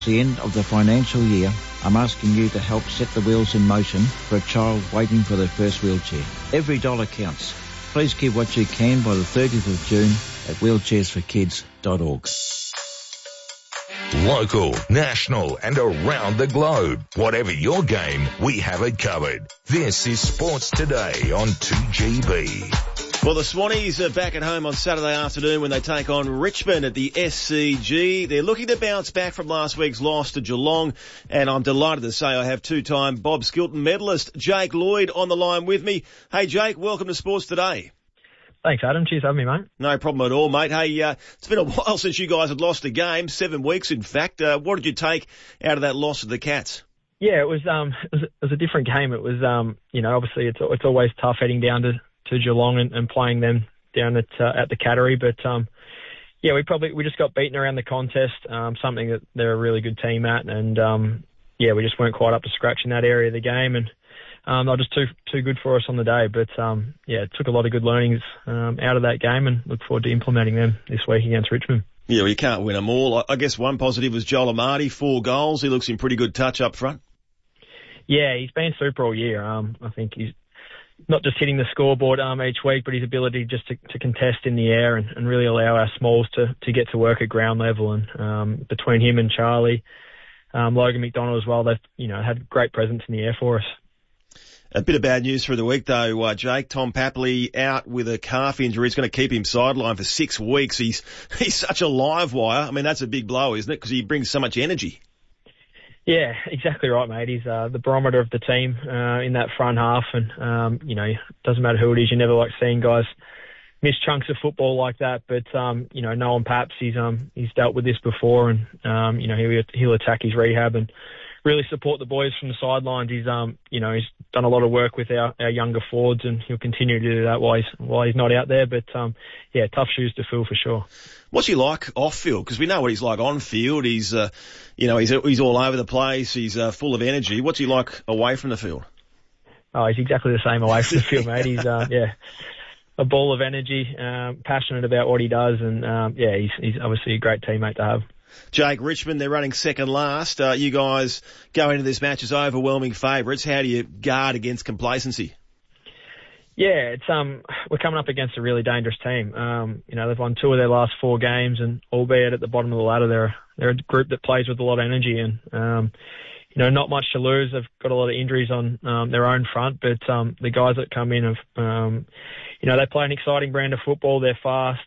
the end of the financial year, I'm asking you to help set the wheels in motion for a child waiting for their first wheelchair. Every dollar counts. Please give what you can by the 30th of June at wheelchairsforkids.org. Local, national and around the globe. Whatever your game, we have it covered. This is Sports Today on 2GB. Well, the Swannies are back at home on Saturday afternoon when they take on Richmond at the SCG. They're looking to bounce back from last week's loss to Geelong, and I'm delighted to say I have two-time Bob Skilton medalist Jake Lloyd on the line with me. Hey, Jake, welcome to Sports Today. Thanks, Adam. Cheers for having me, mate. No problem at all, mate. Hey, it's been a while since you guys had lost a game, 7 weeks, in fact. What did you take out of that loss to the Cats? Yeah, it was a different game. It was, obviously it's always tough heading down to Geelong and playing them down at the Cattery, but we just got beaten around the contest, something that they're a really good team at, and we just weren't quite up to scratch in that area of the game, and they're just too good for us on the day. But it took a lot of good learnings out of that game, and look forward to implementing them this week against Richmond. Yeah, well, you can't win them all. I guess one positive was Joel Amati, 4 goals. He looks in pretty good touch up front. Yeah, he's been super all year. I think he's not just hitting the scoreboard each week, but his ability just to contest in the air and really allow our smalls to get to work at ground level. And between him and Charlie, Logan McDonald as well, they've had great presence in the air for us. A bit of bad news through the week, though, Jake. Tom Papley out with a calf injury. It's going to keep him sidelined for 6 weeks. He's such a live wire. I mean, that's a big blow, isn't it? Because he brings so much energy. Yeah, exactly right, mate. He's the barometer of the team in that front half. And, it doesn't matter who it is. You never like seeing guys miss chunks of football like that. But, Nolan Paps, he's dealt with this before. And, he'll attack his rehab and really support the boys from the sidelines. He's done a lot of work with our younger forwards, and he'll continue to do that while he's not out there. But tough shoes to fill for sure. What's he like off field? Because we know what he's like on field. He's he's all over the place. He's full of energy. What's he like away from the field? Oh, he's exactly the same away from the field, mate. He's a ball of energy, passionate about what he does, and he's obviously a great teammate to have. Jake, Richmond, they're running second last. You guys go into this match as overwhelming favourites. How do you guard against complacency? Yeah, it's we're coming up against a really dangerous team. They've won 2 of their last 4 games, and albeit at the bottom of the ladder, they're a group that plays with a lot of energy, and not much to lose. They've got a lot of injuries on their own front, but the guys that come in have, they play an exciting brand of football. They're fast,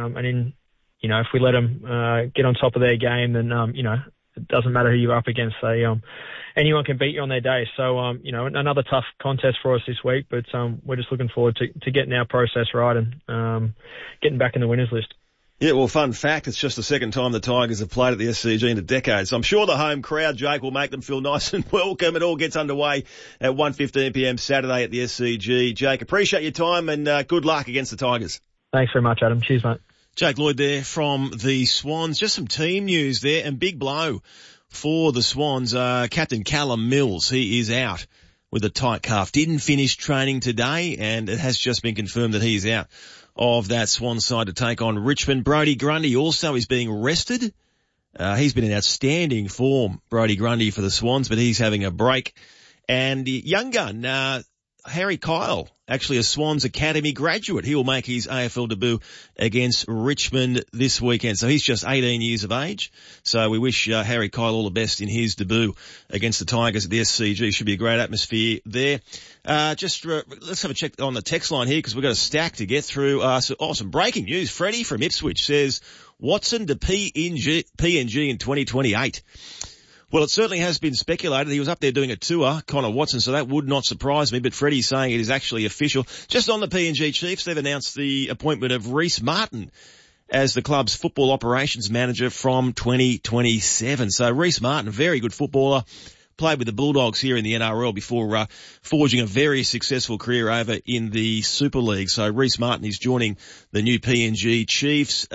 if we let them get on top of their game, then, it doesn't matter who you're up against. Anyone can beat you on their day. So, another tough contest for us this week, but we're just looking forward to getting our process right and getting back in the winners list. Yeah, well, fun fact, it's just the second time the Tigers have played at the SCG in a decade. So I'm sure the home crowd, Jake, will make them feel nice and welcome. It all gets underway at 1:15pm Saturday at the SCG. Jake, appreciate your time and good luck against the Tigers. Thanks very much, Adam. Cheers, mate. Jake Lloyd there from the Swans. Just some team news there, and big blow for the Swans. Captain Callum Mills, he is out with a tight calf. Didn't finish training today, and it has just been confirmed that he is out of that Swans side to take on Richmond. Brodie Grundy also is being rested. He's been in outstanding form, Brodie Grundy, for the Swans, but he's having a break. And the young gun, Harry Kyle, actually a Swans Academy graduate. He will make his AFL debut against Richmond this weekend. So he's just 18 years of age. So we wish Harry Kyle all the best in his debut against the Tigers at the SCG. Should be a great atmosphere there. Let's have a check on the text line here because we've got a stack to get through. Some breaking news. Freddie from Ipswich says Watson to PNG in 2028. Well, it certainly has been speculated. He was up there doing a tour, Connor Watson, so that would not surprise me. But Freddie's saying it is actually official. Just on the PNG Chiefs, they've announced the appointment of Reece Martin as the club's football operations manager from 2027. So Reece Martin, a very good footballer, played with the Bulldogs here in the NRL before forging a very successful career over in the Super League. So Reece Martin is joining the new PNG Chiefs.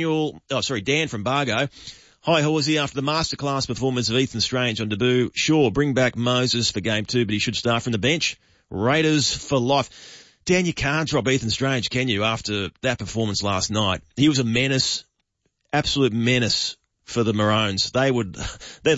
Dan from Bargo. Hi, Horsey. After the masterclass performance of Ethan Strange on debut, sure, bring back Moses for game 2, but he should start from the bench. Raiders for life. Dan, you can't drop Ethan Strange, can you, after that performance last night? He was a menace, absolute menace for the Maroons. They'd